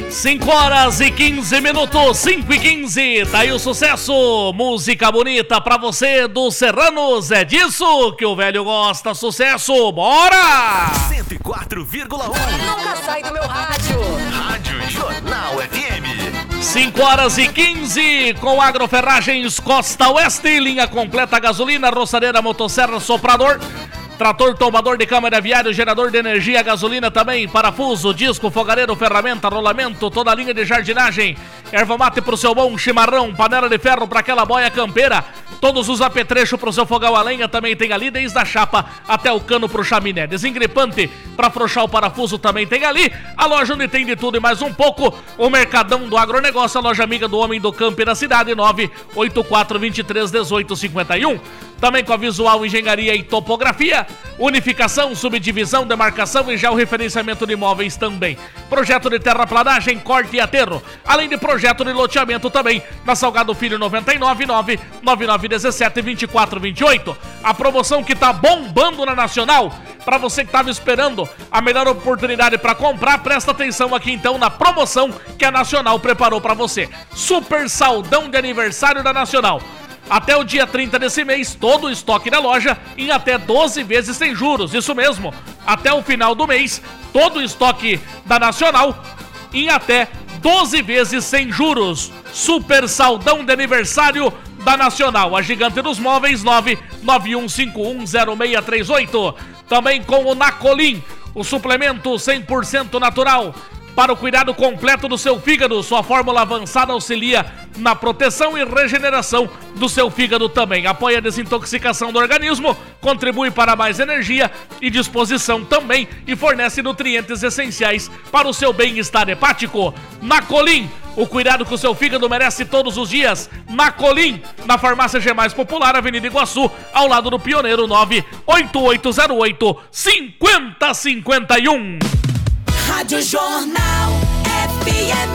5h15, 5h15, tá aí o sucesso, música bonita pra você dos Serranos, é disso que o velho gosta, sucesso, bora! 104,1. Nunca sai do meu rádio. Rádio Jornal FM. 5h15, com Agroferragens Costa Oeste, linha completa gasolina, roçadeira, motosserra, soprador, trator, tombador de câmara aviário, gerador de energia, gasolina também, parafuso, disco, fogareiro, ferramenta, rolamento, toda a linha de jardinagem, erva mate pro seu bom chimarrão, panela de ferro pra aquela boia campeira, todos os apetrechos pro seu fogão a lenha também tem ali, desde a chapa até o cano pro chaminé, desengripante pra afrouxar o parafuso também tem ali, a loja onde tem de tudo e mais um pouco, o Mercadão do Agronegócio, a loja amiga do homem do campo e da cidade, 984231851. Também com a Visual Engenharia e Topografia, unificação, subdivisão, demarcação e já o referenciamento de imóveis também. Projeto de terraplanagem, corte e aterro, além de projeto de loteamento também, na Salgado Filho 999-9917-2428. A promoção que tá bombando na Nacional, para você que tava esperando a melhor oportunidade para comprar, presta atenção aqui então na promoção que a Nacional preparou para você. Super saldão de aniversário da Nacional. Até o dia 30 desse mês, todo o estoque da loja em até 12 vezes sem juros. Isso mesmo, até o final do mês, todo o estoque da Nacional em até 12 vezes sem juros. Super saldão de aniversário da Nacional. A gigante dos móveis, 991510638. Também com o Nacolim, o suplemento 100% natural para o cuidado completo do seu fígado. Sua fórmula avançada auxilia na proteção e regeneração do seu fígado também. Apoia a desintoxicação do organismo, contribui para mais energia e disposição também e fornece nutrientes essenciais para o seu bem-estar hepático. Nacolim, o cuidado que o seu fígado merece todos os dias. Nacolim, na Farmácia G Mais Popular, Avenida Iguaçu, ao lado do Pioneiro, 98808-5051. Rádio Jornal FM.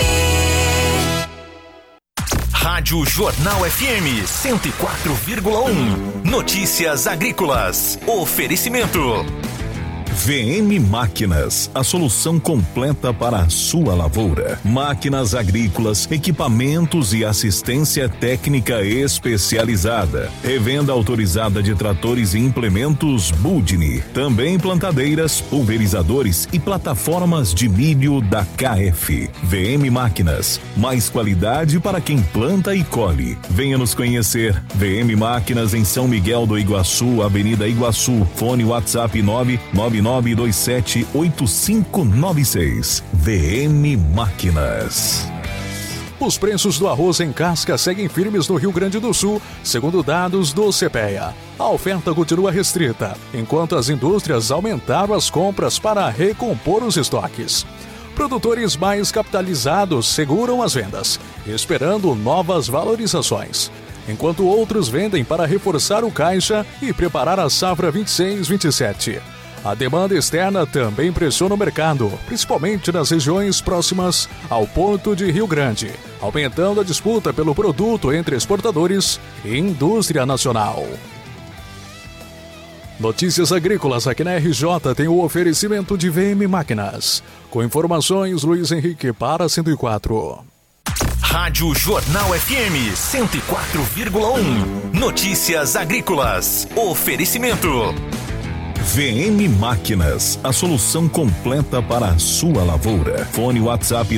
Rádio Jornal FM 104,1. Notícias agrícolas. Oferecimento. VM Máquinas, a solução completa para a sua lavoura. Máquinas agrícolas, equipamentos e assistência técnica especializada. Revenda autorizada de tratores e implementos Budni. Também plantadeiras, pulverizadores e plataformas de milho da KF. VM Máquinas, mais qualidade para quem planta e colhe. Venha nos conhecer. VM Máquinas em São Miguel do Iguaçu, Avenida Iguaçu. Fone WhatsApp 999278596. VM Máquinas. Os preços do arroz em casca seguem firmes no Rio Grande do Sul, segundo dados do CPEA. A oferta continua restrita, enquanto as indústrias aumentaram as compras para recompor os estoques. Produtores mais capitalizados seguram as vendas, esperando novas valorizações, enquanto outros vendem para reforçar o caixa e preparar a safra 26-27. A demanda externa também pressiona o mercado, principalmente nas regiões próximas ao Porto de Rio Grande, aumentando a disputa pelo produto entre exportadores e indústria nacional. Notícias agrícolas aqui na RJ tem o oferecimento de VM Máquinas. Com informações, Luiz Henrique para 104. Rádio Jornal FM 104,1. Notícias agrícolas. Oferecimento. VM Máquinas, a solução completa para a sua lavoura. Fone WhatsApp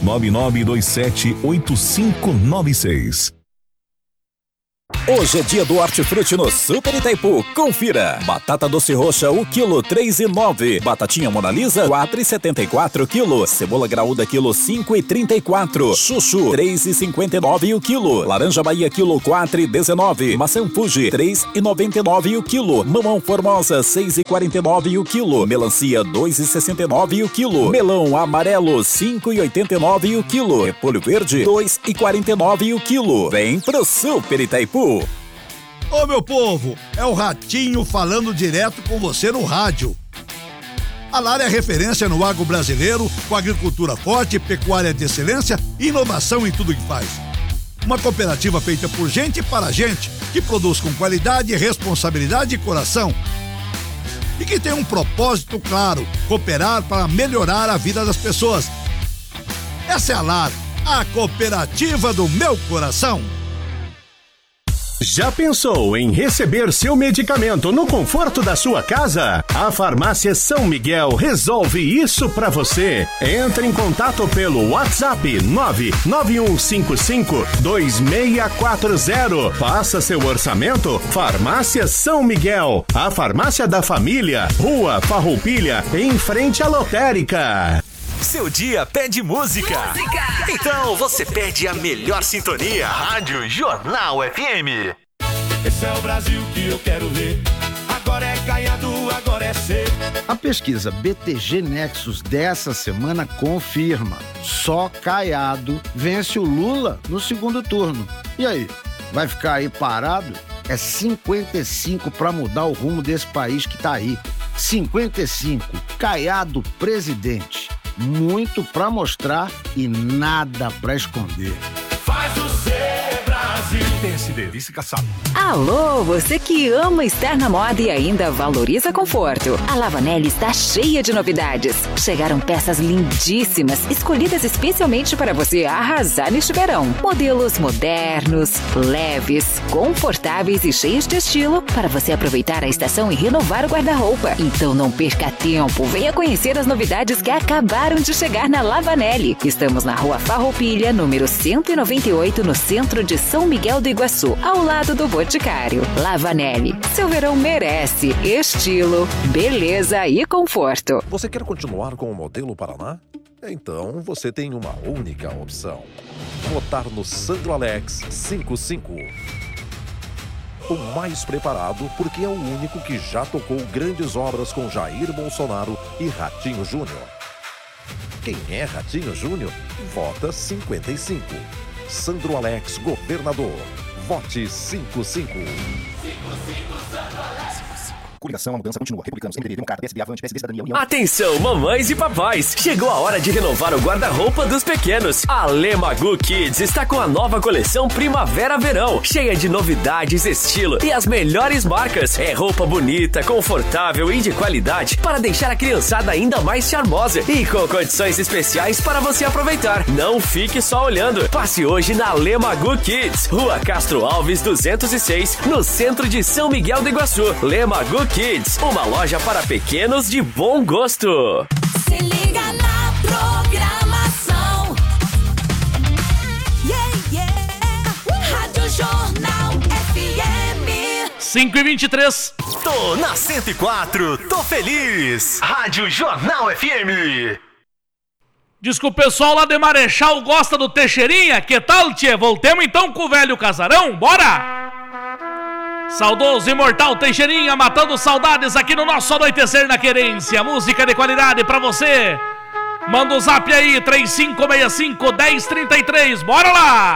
999278596. Hoje é dia do Hortifruti no Super Itaipu. Confira. Batata doce roxa, o quilo 3,9. Batatinha Mona Lisa, 4,74 quilo. Cebola graúda, quilo 5,34. Chuchu, 3,59 o quilo. Laranja Bahia, quilo 4,19. Maçã Fuji, 3,99 o quilo. Mamão Formosa, 6,49 o quilo. Melancia, 2,69 o quilo. Melão amarelo, 5,89 o quilo. Repolho verde, 2,49 o quilo. Vem pro Super Itaipu. Ô meu povo, é o Ratinho falando direto com você no rádio. A Lar é referência no agro brasileiro, com agricultura forte, pecuária de excelência e inovação em tudo que faz. Uma cooperativa feita por gente e para gente, que produz com qualidade, responsabilidade e coração. E que tem um propósito claro, cooperar para melhorar a vida das pessoas. Essa é a LAR, a cooperativa do meu coração. Já pensou em receber seu medicamento no conforto da sua casa? A Farmácia São Miguel resolve isso pra você. Entre em contato pelo WhatsApp 991552640. Faça seu orçamento. Farmácia São Miguel, a farmácia da família, Rua Farroupilha, em frente à lotérica. Seu dia pede música. Então você pede a melhor sintonia. Rádio Jornal FM. Esse é o Brasil que eu quero ver. Agora é Caiado, agora é C. A pesquisa BTG Nexus dessa semana confirma: só Caiado vence o Lula no segundo turno. E aí, vai ficar aí parado? É 55 para mudar o rumo desse país que tá aí. 55, Caiado presidente. Muito pra mostrar e nada pra esconder. Faz o C, Brasil. PSD, vice-caçado. Alô, você que ama estar na moda e ainda valoriza conforto. A Lavanelli está cheia de novidades. Chegaram peças lindíssimas, escolhidas especialmente para você arrasar neste verão. Modelos modernos, leves, confortáveis e cheios de estilo para você aproveitar a estação e renovar o guarda-roupa. Então não perca tempo, venha conhecer as novidades que acabaram de chegar na Lavanelli. Estamos na Rua Farroupilha, número 198, no centro de São Miguel do Iguaçu, ao lado do Boticário. Lavanelli, seu verão merece estilo, beleza e conforto. Você quer continuar com o modelo Paraná? Então você tem uma única opção: votar no Sandro Alex 55. O mais preparado, porque é o único que já tocou grandes obras com Jair Bolsonaro e Ratinho Júnior. Quem é Ratinho Júnior? Vota 55. Sandro Alex, governador. Vote 55. 55 Sandro Alex. Coligação, a mudança continua. Republicanos, MDB, Democrata, PSB, Avante, PSB, Cidadania, União. Atenção, mamães e papais! Chegou a hora de renovar o guarda-roupa dos pequenos. A Lemagu Kids está com a nova coleção Primavera-Verão, cheia de novidades, estilo e as melhores marcas. É roupa bonita, confortável e de qualidade para deixar a criançada ainda mais charmosa e com condições especiais para você aproveitar. Não fique só olhando. Passe hoje na Lemagu Kids, Rua Castro Alves 206, no centro de São Miguel do Iguaçu. Lemagu Kids, uma loja para pequenos de bom gosto. Se liga na programação. Yeah, yeah. Rádio Jornal FM. 5h23. Tô na 104, tô feliz. Rádio Jornal FM. Diz que o pessoal lá de Marechal gosta do Teixeirinha. Que tal, tchê? Voltemos então com o velho casarão? Bora! Saudoso imortal Teixeirinha, matando saudades aqui no nosso Anoitecer na Querência. Música de qualidade pra você. Manda o zap aí, 3565-1033. Bora lá!